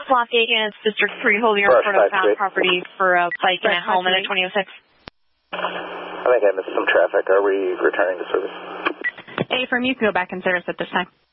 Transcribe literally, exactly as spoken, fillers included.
Lafayette Units, District three, holding your report of found property for a bike and a helmet at twenty oh six. I think I missed some traffic. Are we returning to service? A, from you can go back in service at this time.